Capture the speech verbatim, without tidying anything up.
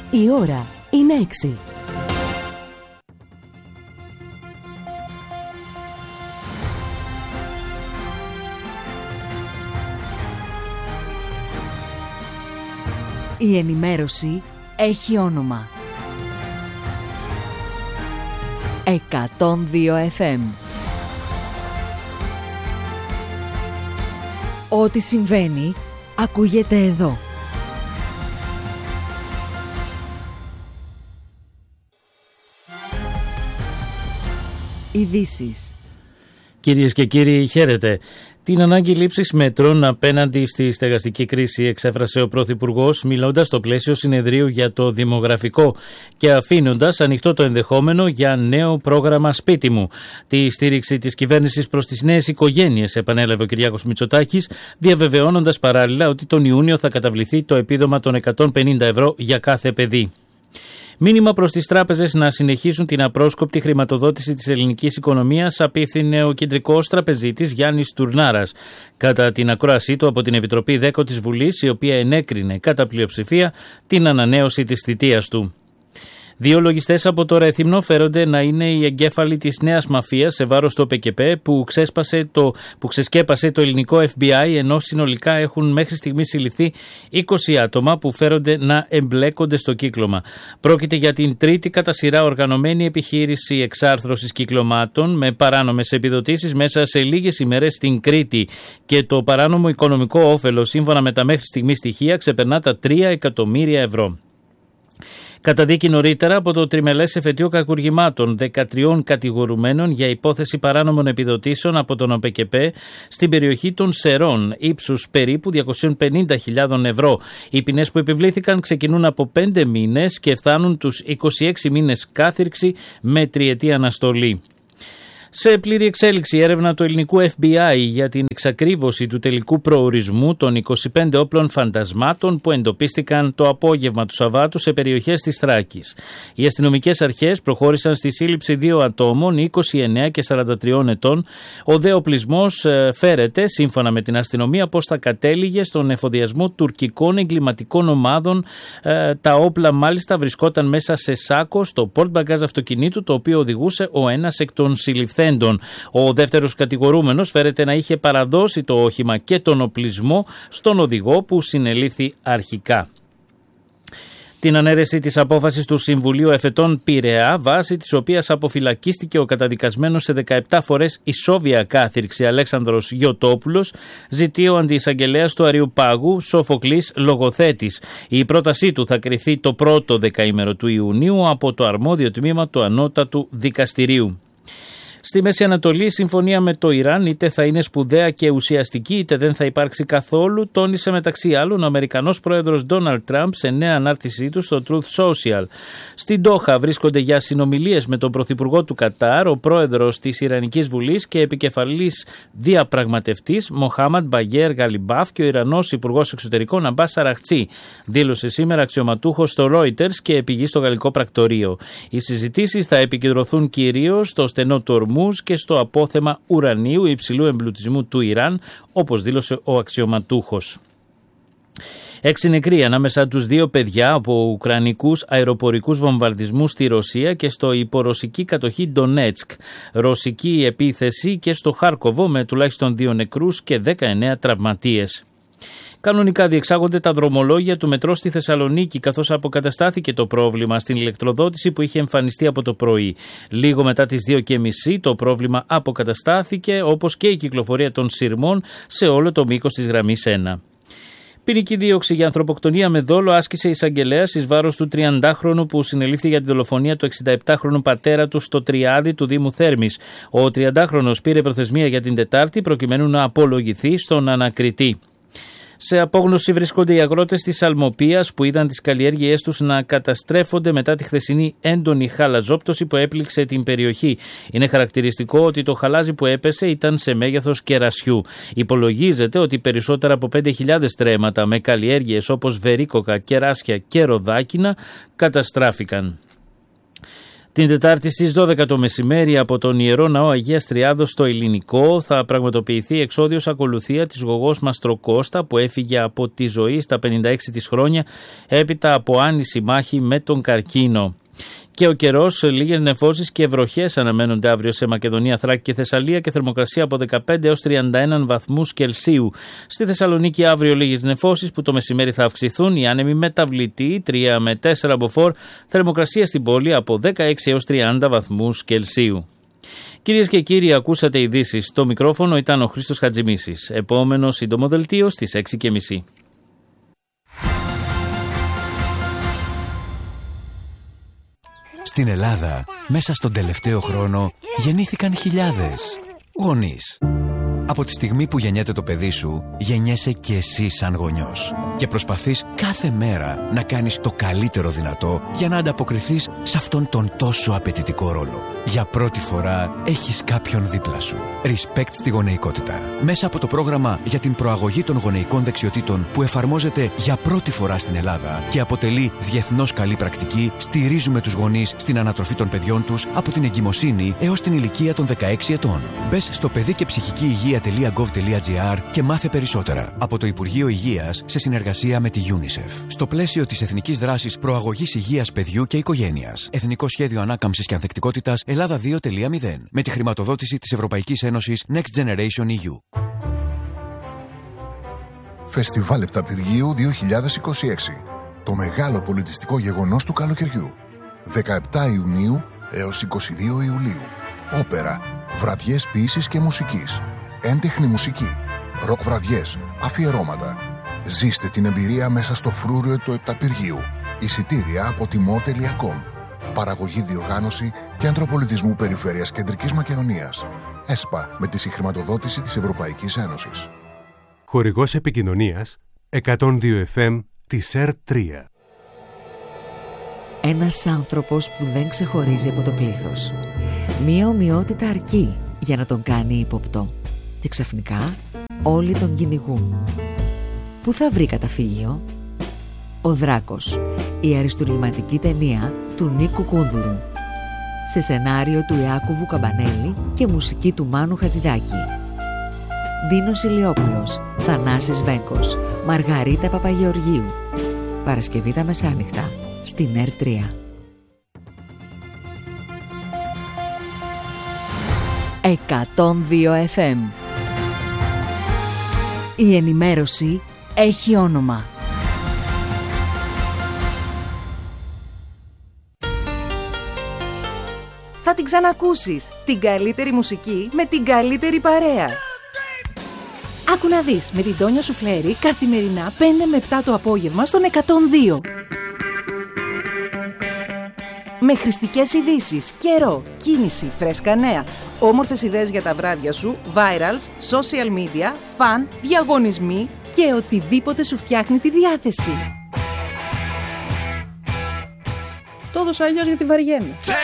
Η ώρα είναι έξι. Η ενημέρωση έχει όνομα. εκατόν δύο εφ εμ. Ό,τι συμβαίνει, ακούγεται εδώ. Ειδήσεις. Κυρίες και κύριοι, χαίρετε. Την ανάγκη λήψης μέτρων απέναντι στη στεγαστική κρίση εξέφρασε ο Πρωθυπουργός, μιλώντας στο πλαίσιο συνεδρίου για το δημογραφικό και αφήνοντας ανοιχτό το ενδεχόμενο για νέο πρόγραμμα «Σπίτι μου». Τη στήριξη της κυβέρνησης προς τις νέες οικογένειες, επανέλαβε ο Κυριάκος Μητσοτάκης, διαβεβαιώνοντας παράλληλα ότι τον Ιούνιο θα καταβληθεί το επίδομα των εκατόν πενήντα ευρώ για κάθε παιδί. Μήνυμα προς τις τράπεζες να συνεχίσουν την απρόσκοπτη χρηματοδότηση της ελληνικής οικονομίας απίθυνε ο κεντρικός τραπεζίτης Γιάννης Τουρνάρας κατά την ακρόασή του από την Επιτροπή δέκα της Βουλής, η οποία ενέκρινε κατά πλειοψηφία την ανανέωση της θητείας του. Δύο λογιστές από το Ρέθυμνο φέρονται να είναι οι εγκέφαλοι της νέας μαφίας σε βάρος του ΟΠΕΚΕΠΕ που, το, που ξεσκέπασε το ελληνικό εφ μπι άι, ενώ συνολικά έχουν μέχρι στιγμής συλληφθεί είκοσι άτομα που φέρονται να εμπλέκονται στο κύκλωμα. Πρόκειται για την τρίτη κατά σειρά οργανωμένη επιχείρηση εξάρθρωσης κυκλωμάτων με παράνομες επιδοτήσεις μέσα σε λίγες ημέρες στην Κρήτη και το παράνομο οικονομικό όφελος σύμφωνα με τα μέχρι στιγμής στοιχεία ξεπερνά τα τρία εκατομμύρια ευρώ. Καταδίκη νωρίτερα από το τριμελές εφετείο κακουργημάτων δεκατρία κατηγορουμένων για υπόθεση παράνομων επιδοτήσεων από τον ΟΠΕΚΕΠΕ στην περιοχή των Σερών, ύψους περίπου διακόσιες πενήντα χιλιάδες ευρώ. Οι ποινές που επιβλήθηκαν ξεκινούν από πέντε μήνες και φτάνουν τους είκοσι έξι μήνες κάθυρξη με τριετή αναστολή. Σε πλήρη εξέλιξη έρευνα του ελληνικού εφ μπι άι για την εξακρίβωση του τελικού προορισμού των είκοσι πέντε όπλων φαντασμάτων που εντοπίστηκαν το απόγευμα του Σαββάτου σε περιοχές της Θράκης. Οι αστυνομικές αρχές προχώρησαν στη σύλληψη δύο ατόμων, είκοσι εννέα και σαράντα τρία ετών. Ο δε οπλισμός φέρεται, σύμφωνα με την αστυνομία, πως θα κατέληγε στον εφοδιασμό τουρκικών εγκληματικών ομάδων. Τα όπλα μάλιστα βρισκόταν μέσα σε σάκο στο πορτμπαγκάζ αυτοκινήτου, το οποίο οδηγούσε ο ένας εκ των συλληφθέντων. Ο δεύτερος κατηγορούμενος φέρεται να είχε παραδώσει το όχημα και τον οπλισμό στον οδηγό που συνελήφθη αρχικά. Την ανέρεση της απόφασης του Συμβουλίου Εφετών Πειραιά, βάσει της οποίας αποφυλακίστηκε ο καταδικασμένος σε δεκαεπτά φορές ισόβια κάθυρξη Αλέξανδρος Γιωτόπουλος, ζητεί ο αντιεισαγγελέας του Αριουπάγου Σοφοκλής Λογοθέτης. Η πρότασή του θα κριθεί το πρώτο δεκαήμερο του Ιουνίου από το αρμόδιο τμήμα του Ανώτατου Δικαστηρίου. Στη Μέση Ανατολή, η συμφωνία με το Ιράν είτε θα είναι σπουδαία και ουσιαστική είτε δεν θα υπάρξει καθόλου, τόνισε μεταξύ άλλων ο Αμερικανός πρόεδρος Ντόναλντ Τραμπ σε νέα ανάρτησή του στο Truth Social. Στην Ντόχα βρίσκονται για συνομιλίες με τον πρωθυπουργό του Κατάρ, ο πρόεδρος της Ιρανικής Βουλής και επικεφαλής διαπραγματευτής Μοχάμαντ Μπαγέρ Γαλιμπάφ και ο Ιρανός Υπουργός Εξωτερικών Αμπάς Αραχτσί, δήλωσε σήμερα αξιωματούχος στο Reuters και επηγεί στο γαλλικό πρακτορείο. Οι συζητήσεις θα επικεντρωθούν κυρίως στο στενό του Ορμούζ και στο απόθεμα ουρανίου υψηλού εμπλουτισμού του Ιράν, όπως δήλωσε ο αξιωματούχος. Έξι νεκροί ανάμεσα τους δύο παιδιά από ουκρανικούς αεροπορικούς βομβαρδισμούς στη Ρωσία και στο υπορωσική κατοχή Ντονέτσκ. Ρωσική επίθεση και στο Χάρκοβο με τουλάχιστον δύο νεκρούς και δεκαεννέα τραυματίες. Κανονικά διεξάγονται τα δρομολόγια του μετρό στη Θεσσαλονίκη, καθώς αποκαταστάθηκε το πρόβλημα στην ηλεκτροδότηση που είχε εμφανιστεί από το πρωί. Λίγο μετά τις δύο και μισή το πρόβλημα αποκαταστάθηκε, όπως και η κυκλοφορία των σειρμών σε όλο το μήκος της γραμμής ένα. Ποινική δίωξη για ανθρωποκτονία με δόλο άσκησε η εισαγγελέας εις βάρος του τριαντάχρονου που συνελήφθη για την δολοφονία του εξηνταεπτάχρονου πατέρα του στο Τριάδι του Δήμου Θέρμης. Ο τριαντάχρονος πήρε προθεσμία για την Τετάρτη προκειμένου να απολογηθεί στον ανακριτή. Σε απόγνωση βρίσκονται οι αγρότες της Αλμοπίας που είδαν τις καλλιέργειές τους να καταστρέφονται μετά τη χθεσινή έντονη χαλαζόπτωση που έπληξε την περιοχή. Είναι χαρακτηριστικό ότι το χαλάζι που έπεσε ήταν σε μέγεθος κερασιού. Υπολογίζεται ότι περισσότερα από πέντε χιλιάδες τρέματα με καλλιέργειες όπως βερίκοκα, κεράσια και ροδάκινα καταστράφηκαν. Την Τετάρτη στις δώδεκα το μεσημέρι από τον Ιερό Ναό Αγίας Τριάδος στο Ελληνικό θα πραγματοποιηθεί εξόδιος ακολουθία της γογός Μαστροκώστα που έφυγε από τη ζωή στα πενήντα έξι της χρόνια έπειτα από άνηση μάχη με τον καρκίνο. Και ο καιρός, λίγες νεφώσεις και βροχές αναμένονται αύριο σε Μακεδονία, Θράκη και Θεσσαλία και θερμοκρασία από δεκαπέντε έως τριάντα ένα βαθμούς Κελσίου. Στη Θεσσαλονίκη αύριο λίγες νεφώσεις που το μεσημέρι θα αυξηθούν, οι άνεμοι μεταβλητοί τρία με τέσσερα μποφόρ, θερμοκρασία στην πόλη από δεκαέξι έως τριάντα βαθμούς Κελσίου. Κυρίες και κύριοι, ακούσατε ειδήσεις. Στο μικρόφωνο ήταν ο Χρήστος Χατζημίσης. Επόμενο σύντομο δελτίο στις έξι και μισή. Στην Ελλάδα, μέσα στον τελευταίο χρόνο, γεννήθηκαν χιλιάδες γονείς. Από τη στιγμή που γεννιέται το παιδί σου, γεννιέσαι και εσύ σαν γονιός. Και προσπαθείς κάθε μέρα να κάνεις το καλύτερο δυνατό για να ανταποκριθείς σε αυτόν τον τόσο απαιτητικό ρόλο. Για πρώτη φορά έχεις κάποιον δίπλα σου. Respect στη γονεϊκότητα. Μέσα από το πρόγραμμα για την προαγωγή των γονεϊκών δεξιοτήτων που εφαρμόζεται για πρώτη φορά στην Ελλάδα και αποτελεί διεθνώς καλή πρακτική, στηρίζουμε τους γονείς στην ανατροφή των παιδιών τους από την εγκυμοσύνη έως την ηλικία των δεκαέξι ετών. Μπες στο παιδί και ψυχική υγεία τελεία γκοβ τελεία τζι άρ και μάθε περισσότερα από το Υπουργείο Υγείας σε συνεργασία με τη UNICEF. Στο πλαίσιο της Εθνικής Δράσης Προαγωγής Υγείας Παιδιού και Οικογένειας. Εθνικό Σχέδιο Ανάκαμψης και Ανθεκτικότητας Ελλάδα δύο τελεία μηδέν. Με τη χρηματοδότηση της Ευρωπαϊκής Ένωσης Next Generation ι γιου. Φεστιβάλ Επταπηργίου δύο χιλιάδες είκοσι έξι. Το μεγάλο πολιτιστικό γεγονός του καλοκαιριού. δεκαεπτά Ιουνίου έως είκοσι δύο Ιουλίου. Όπερα, βραδιές ποίησης και μουσικής. Έντεχνη μουσική, ροκ βραδιές, αφιερώματα. Ζήστε την εμπειρία μέσα στο φρούριο του Επταπηργίου. Εισιτήρια από τιμό τελεία κομ. Παραγωγή, διοργάνωση Κέντρο Πολιτισμού Περιφέρειας Κεντρικής Μακεδονίας. ΕΣΠΑ με τη συγχρηματοδότηση της Ευρωπαϊκής Ένωσης. Χορηγός επικοινωνίας εκατόν δύο εφ εμ της ΕΡ τρία. Ένας άνθρωπος που δεν ξεχωρίζει από το πλήθος. Μία ομοιότητα αρκεί για να τον κάνει ύποπτο. Και ξαφνικά όλοι τον κυνηγούν. Πού θα βρει καταφύγιο? Ο Δράκος, η αριστουργηματική ταινία του Νίκου Κούνδουρου. Σε σενάριο του Ιάκωβου Καμπανέλη και μουσική του Μάνου Χατζηδάκη. Ντίνος Ηλιόπουλος, Θανάσης Βέγκος, Μαργαρίτα Παπαγεωργίου. Παρασκευή τα μεσάνυχτα στην ΕΡ τρία. εκατόν δύο εφ εμ. Η ενημέρωση έχει όνομα. Θα την ξανακούσεις. Την καλύτερη μουσική με την καλύτερη παρέα. Άκου να δεις με την Τόνια Σουφλέρη καθημερινά πέντε με επτά το απόγευμα στον εκατόν δύο. Με χρηστικές ειδήσεις, καιρό, κίνηση, φρέσκα νέα, όμορφες ιδέες για τα βράδια σου, virals, social media, φαν, διαγωνισμοί και οτιδήποτε σου φτιάχνει τη διάθεση. Το έδωσα αλλιώς γιατί βαριέμαι.